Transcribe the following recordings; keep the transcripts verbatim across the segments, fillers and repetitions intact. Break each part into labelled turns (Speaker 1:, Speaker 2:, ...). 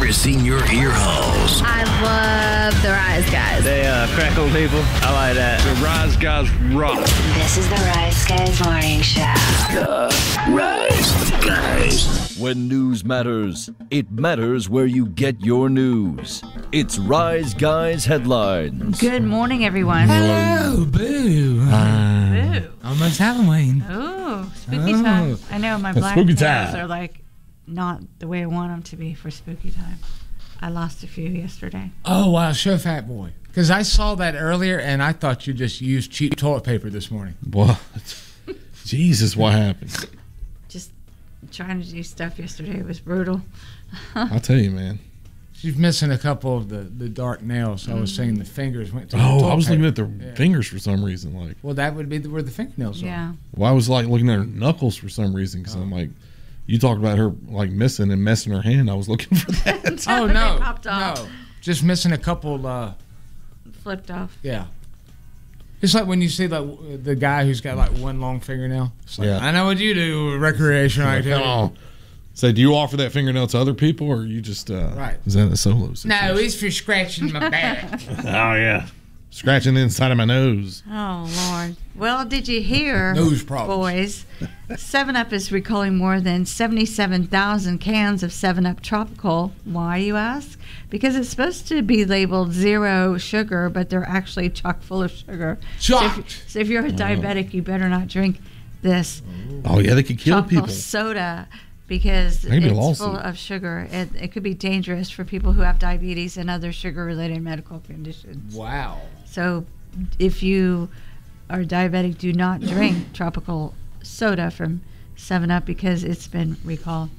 Speaker 1: piercing your ear holes.
Speaker 2: I love the Rise Guys.
Speaker 3: They uh, crack on people. I like that.
Speaker 4: The Rise Guys rock.
Speaker 5: This is the Rise Guys Morning Show.
Speaker 1: The Rise Guys.
Speaker 6: When news matters, it matters where you get your news. It's Rise Guys Headlines.
Speaker 2: Good morning, everyone.
Speaker 7: Hello, boo.
Speaker 2: Boo.
Speaker 7: Almost Halloween.
Speaker 2: Ooh, spooky
Speaker 7: Oh.
Speaker 2: time. I know my black
Speaker 7: Spooky
Speaker 2: nails
Speaker 7: time.
Speaker 2: are like not the way I want them to be for spooky time. I lost a few yesterday.
Speaker 7: Oh, wow. Show Fat Boy. Because I saw that earlier, and I thought you just used cheap toilet paper this morning.
Speaker 4: What? Jesus, what happened?
Speaker 2: Just trying to do stuff yesterday. It was brutal.
Speaker 4: I'll tell you, man.
Speaker 7: She's missing a couple of the, the dark nails. So I was saying the fingers went to the
Speaker 4: Oh,
Speaker 7: toilet
Speaker 4: I was looking
Speaker 7: paper.
Speaker 4: at the
Speaker 7: Yeah.
Speaker 4: fingers for some reason. Like,
Speaker 7: Well, that would be the, where the fingernails are.
Speaker 2: Yeah.
Speaker 4: well, I was like looking at her knuckles for some reason because I'm like, you talked about her like missing and messing her hand. I was looking for that.
Speaker 7: Oh,
Speaker 2: They
Speaker 7: no.
Speaker 2: popped off.
Speaker 7: No. Just missing a couple, uh,
Speaker 2: Flipped off.
Speaker 7: yeah. It's like when you see like the guy who's got like one long fingernail. It's like,
Speaker 4: Yeah.
Speaker 7: I know what you do, recreational activity.
Speaker 4: Come on. Say, do you offer that fingernail to other people, or you just uh,
Speaker 7: Right.
Speaker 4: Is that a solo situation?
Speaker 7: No, it's for scratching my back.
Speaker 4: Oh yeah, scratching the inside of my nose.
Speaker 2: Oh, Lord. Well, did you hear,
Speaker 7: Nose problems.
Speaker 2: boys? seven up is recalling more than seventy-seven thousand cans of seven up Tropical. Why, you ask? Because it's supposed to be labeled zero sugar, but they're actually chock full of sugar. So
Speaker 7: Chock.
Speaker 2: if, so if you're a diabetic, you better not drink this
Speaker 4: Oh yeah, they could kill
Speaker 2: Tropical
Speaker 4: people.
Speaker 2: soda because
Speaker 4: Maybe a
Speaker 2: it's
Speaker 4: lawsuit.
Speaker 2: full of sugar. It, it could be dangerous for people who have diabetes and other sugar-related medical conditions.
Speaker 7: Wow.
Speaker 2: So if you are diabetic, do not drink tropical soda from seven up because it's been recalled.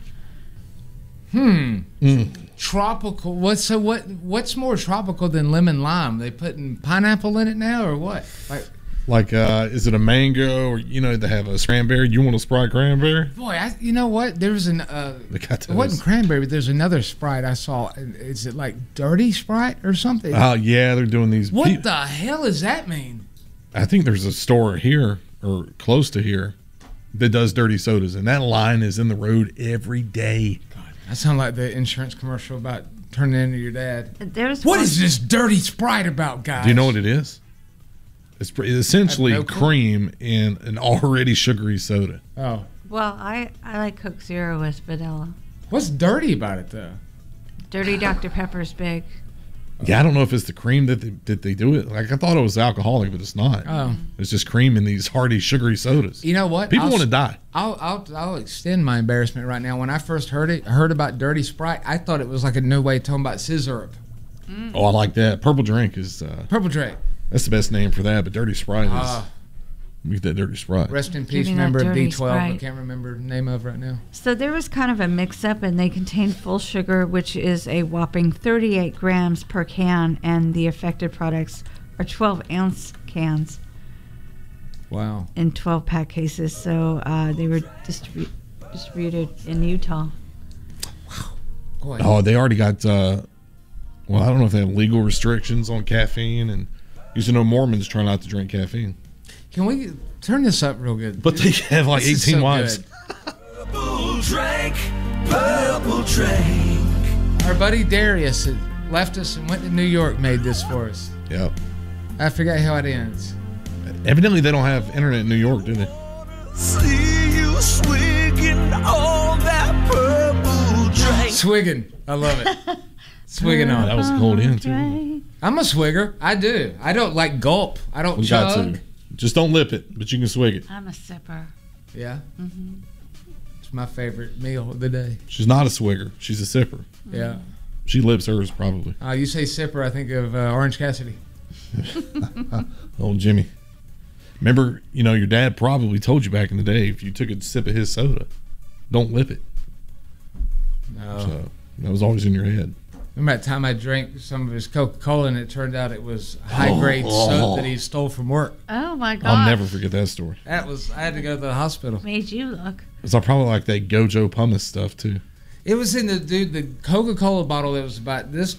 Speaker 7: Hmm.
Speaker 4: Mm.
Speaker 7: Tropical. What's so what? What's more tropical than lemon lime? They putting pineapple in it now, or what? Like,
Speaker 4: Like, uh, is it a mango, or you know, they have a cranberry? You want a Sprite cranberry?
Speaker 7: boy, I, you know what? There was an. Uh,
Speaker 4: They got
Speaker 7: it wasn't
Speaker 4: those.
Speaker 7: cranberry, but there's another Sprite I saw. Is it like dirty Sprite or something?
Speaker 4: Oh yeah, they're doing these.
Speaker 7: what
Speaker 4: pe-
Speaker 7: the hell does that mean?
Speaker 4: I think there's a store here or close to here that does dirty sodas, and that line is in the road every day.
Speaker 7: That sounds like the insurance commercial about turning into your dad.
Speaker 2: There's
Speaker 7: What
Speaker 2: one-
Speaker 7: is this dirty Sprite about, guys?
Speaker 4: Do you know what it is? It's pre- it's essentially
Speaker 7: I have no clue.
Speaker 4: cream in an already sugary soda.
Speaker 7: Oh,
Speaker 2: Well, I, I like Coke Zero with vanilla.
Speaker 7: what's dirty about it though?
Speaker 2: Dirty Doctor Pepper's big.
Speaker 4: Yeah, I don't know if it's the cream that they, that they do it. Like I thought it was alcoholic, but it's not.
Speaker 7: Oh,
Speaker 4: It's just cream in these hearty sugary sodas.
Speaker 7: you know what?
Speaker 4: People
Speaker 7: I'll
Speaker 4: want to
Speaker 7: s-
Speaker 4: die.
Speaker 7: I'll, I'll I'll extend my embarrassment right now. When I first heard it, heard about dirty Sprite, I thought it was like a new way of talking about scissor.
Speaker 4: Oh, I like that. Purple drink is uh,
Speaker 7: Purple Drake.
Speaker 4: that's the best name for that. But dirty Sprite is
Speaker 7: Uh,
Speaker 4: we get that dirty Sprite.
Speaker 7: rest in peace,
Speaker 2: Give me that
Speaker 7: member of
Speaker 2: dirty
Speaker 7: D twelve. I
Speaker 2: Sprite.
Speaker 7: can't remember the name of it right now.
Speaker 2: So there was kind of a mix-up, and they contain full sugar, which is a whopping thirty-eight grams per can, and the affected products are twelve-ounce cans
Speaker 7: Wow.
Speaker 2: in twelve-pack cases. So uh, they were distribu- distributed in Utah.
Speaker 7: Boy.
Speaker 4: Oh, they already got. Uh, well, I don't know if they have legal restrictions on caffeine, and you should know Mormons try not to drink caffeine,
Speaker 7: Can we turn this up real good?
Speaker 4: but they have like
Speaker 7: This is
Speaker 4: eighteen
Speaker 7: so
Speaker 4: wives.
Speaker 7: good.
Speaker 1: Purple drink, purple drink.
Speaker 7: Our buddy Darius had left us and went to New York, made this for us.
Speaker 4: Yep.
Speaker 7: I forgot how it ends.
Speaker 4: Evidently, they don't have internet in New York, do they?
Speaker 1: See you swigging all that purple drink.
Speaker 7: Swiggin'. I love it. Swigging on.
Speaker 4: That was a cold end too.
Speaker 2: Drink.
Speaker 7: I'm a swigger. I do. I don't like gulp. I don't
Speaker 4: We got
Speaker 7: chug.
Speaker 4: to. Just don't lip it, but you can swig it.
Speaker 2: I'm a sipper.
Speaker 7: Yeah. It's my favorite meal of the day.
Speaker 4: She's not a swigger. She's a sipper.
Speaker 7: Yeah.
Speaker 4: She lips hers probably.
Speaker 7: Uh, you say sipper, I think of uh, Orange Cassidy.
Speaker 4: Old Jimmy. Remember, you know, your dad probably told you back in the day if you took a sip of his soda, don't lip it.
Speaker 7: No.
Speaker 4: So that was always in your head.
Speaker 7: Remember that time I drank some of his Coca-Cola and it turned out it was high-grade soap that he stole from work.
Speaker 2: Oh my God!
Speaker 4: I'll never forget that story.
Speaker 7: That was, I had to go to the hospital.
Speaker 2: Made you look.
Speaker 4: Because I probably like that Gojo pumice stuff too.
Speaker 7: It was in the, dude, the Coca-Cola bottle that was about this